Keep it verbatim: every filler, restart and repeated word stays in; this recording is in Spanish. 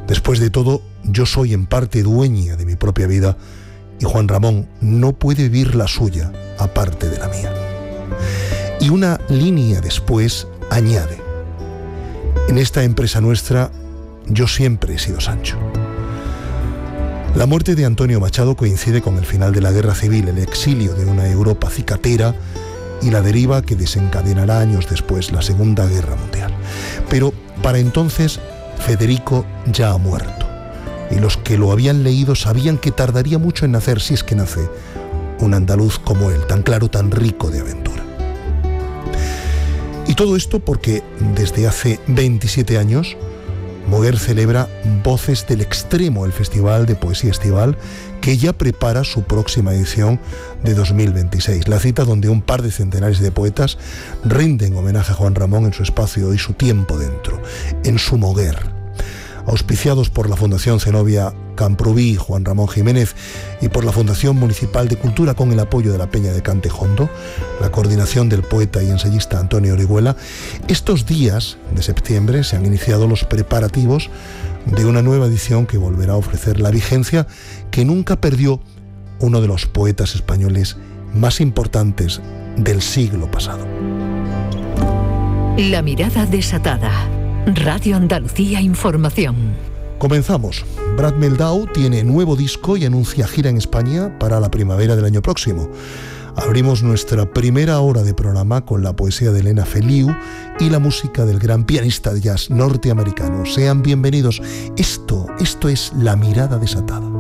Después de todo, yo soy en parte dueña de mi propia vida y Juan Ramón no puede vivir la suya aparte de la mía. Y una línea después añade: en esta empresa nuestra, yo siempre he sido Sancho. La muerte de Antonio Machado coincide con el final de la Guerra Civil, el exilio de una Europa cicatera y la deriva que desencadenará años después la Segunda Guerra Mundial. Pero para entonces Federico ya ha muerto, y los que lo habían leído sabían que tardaría mucho en nacer, si es que nace, un andaluz como él, tan claro, tan rico de aventura. Y todo esto porque desde hace veintisiete años Moguer celebra Voces del Extremo, el Festival de Poesía Estival, que ya prepara su próxima edición de dos mil veintiséis. La cita donde un par de centenares de poetas rinden homenaje a Juan Ramón en su espacio y su tiempo dentro, en su Moguer. Auspiciados por la Fundación Zenobia Camprubí, Juan Ramón Jiménez, y por la Fundación Municipal de Cultura, con el apoyo de la Peña de Cantejondo, la coordinación del poeta y ensayista Antonio Orihuela, estos días de septiembre se han iniciado los preparativos de una nueva edición que volverá a ofrecer la vigencia que nunca perdió uno de los poetas españoles más importantes del siglo pasado. La mirada desatada. Radio Andalucía Información. Comenzamos. Brad Meldau tiene nuevo disco y anuncia gira en España para la primavera del año próximo. Abrimos nuestra primera hora de programa con la poesía de Elena Feliu y la música del gran pianista de jazz norteamericano. Sean bienvenidos. Esto, esto es La Mirada Desatada.